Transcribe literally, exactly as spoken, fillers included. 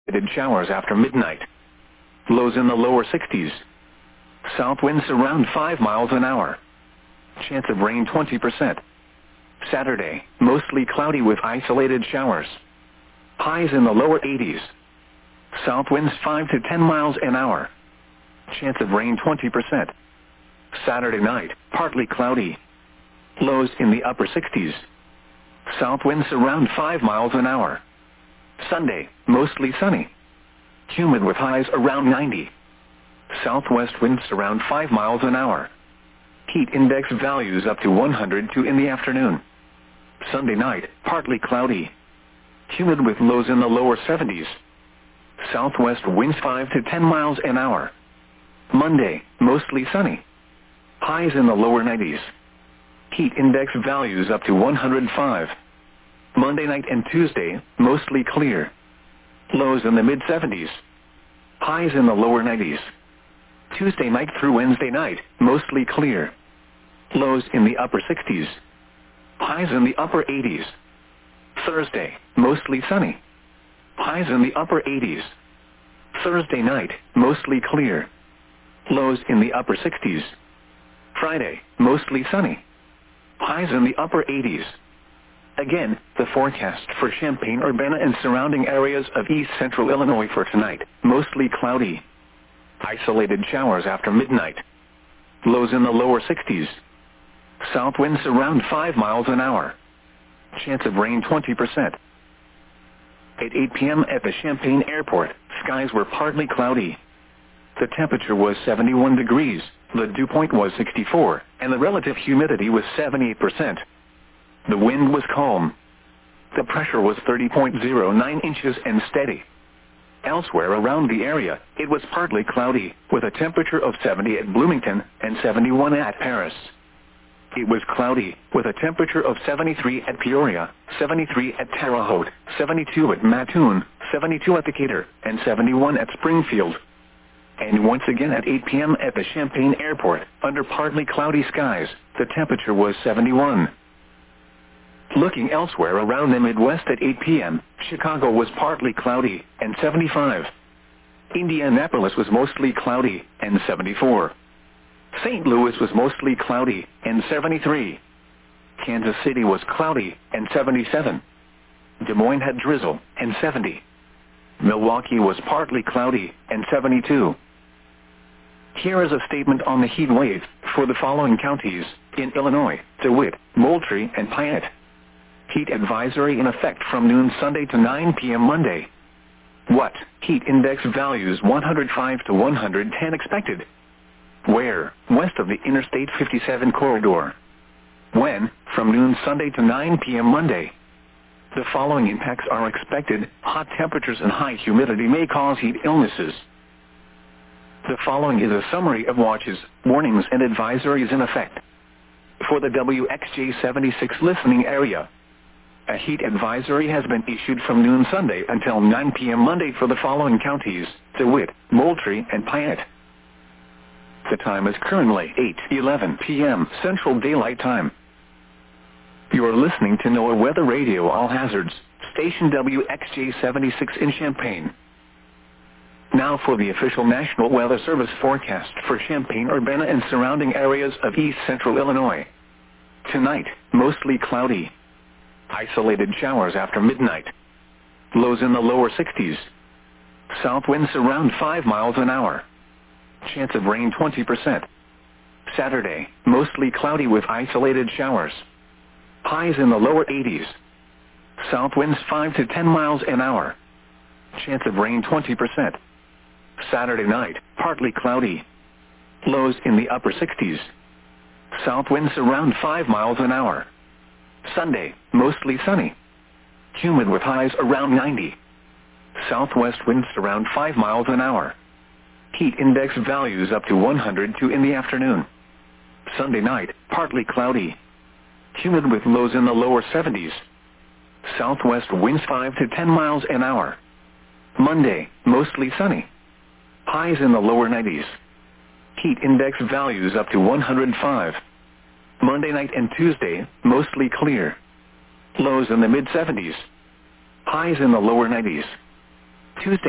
Showers after midnight. Lows in the lower sixties. South winds around five miles an hour. Chance of rain twenty percent. Saturday, mostly cloudy with isolated showers. Highs in the lower eighties. South winds five to ten miles an hour. Chance of rain twenty percent. Saturday night, partly cloudy. Lows in the upper sixties. South winds around five miles an hour. Sunday, mostly sunny. Humid with highs around ninety. Southwest winds around five miles an hour. Heat index values up to one hundred two in the afternoon. Sunday night, partly cloudy. Humid with lows in the lower seventies. Southwest winds five to ten miles an hour. Monday, mostly sunny. Highs in the lower nineties. Heat index values up to one hundred five. Monday night and Tuesday, mostly clear. Lows in the mid seventies. Highs in the lower nineties. Tuesday night through Wednesday night, mostly clear. Lows in the upper sixties. Highs in the upper eighties. Thursday, mostly sunny. Highs in the upper eighties. Thursday night, mostly clear. Lows in the upper sixties. Friday, mostly sunny. Highs in the upper eighties. Again, the forecast for Champaign-Urbana and surrounding areas of east central Illinois for tonight, mostly cloudy. Isolated showers after midnight. Lows in the lower sixties. South winds around five miles an hour. Chance of rain twenty percent. At eight p.m. at the Champaign Airport, skies were partly cloudy. The temperature was seventy-one degrees, the dew point was sixty-four, and the relative humidity was seventy-eight percent. The wind was calm. The pressure was thirty point zero nine inches and steady. Elsewhere around the area, it was partly cloudy, with a temperature of seventy at Bloomington and seventy-one at Paris. It was cloudy, with a temperature of seventy-three at Peoria, seventy-three at Terre Haute, seventy-two at Mattoon, seventy-two at Decatur, and seventy-one at Springfield. And once again at eight p.m. at the Champaign Airport, under partly cloudy skies, the temperature was seventy-one. Looking elsewhere around the Midwest at eight p.m., Chicago was partly cloudy, and seventy-five. Indianapolis was mostly cloudy, and seventy-four. Saint Louis was mostly cloudy, and seventy-three. Kansas City was cloudy, and seventy-seven. Des Moines had drizzle, and seventy. Milwaukee was partly cloudy, and seventy-two. Here is a statement on the heat wave for the following counties in Illinois: DeWitt, Moultrie, and Piatt. Heat advisory in effect from noon Sunday to nine p.m. Monday. What? Heat index values one hundred five to one hundred ten expected. Where? West of the Interstate fifty-seven corridor. When? From noon Sunday to nine p.m. Monday. The following impacts are expected. Hot temperatures and high humidity may cause heat illnesses. The following is a summary of watches, warnings, and advisories in effect. For the W X J seventy-six listening area, a heat advisory has been issued from noon Sunday until nine p.m. Monday for the following counties: DeWitt, Moultrie, and Piatt. The time is currently eight eleven p.m. Central Daylight Time. You are listening to NOAA Weather Radio All Hazards, station W X J seventy-six in Champaign. Now for the official National Weather Service forecast for Champaign-Urbana and surrounding areas of east central Illinois. Tonight, mostly cloudy. Isolated showers after midnight. Lows in the lower sixties. South winds around five miles an hour. Chance of rain twenty percent. Saturday, mostly cloudy with isolated showers. Highs in the lower eighties. South winds five to ten miles an hour. Chance of rain twenty percent. Saturday night, partly cloudy. Lows in the upper sixties. South winds around five miles an hour. Sunday, mostly sunny. Humid with highs around ninety. Southwest winds around five miles an hour. Heat index values up to one hundred two in the afternoon. Sunday night, partly cloudy. Humid with lows in the lower seventies. Southwest winds five to ten miles an hour. Monday, mostly sunny. Highs in the lower nineties. Heat index values up to one hundred five. Monday night and Tuesday, mostly clear. Lows in the mid seventies. Highs in the lower nineties. Tuesday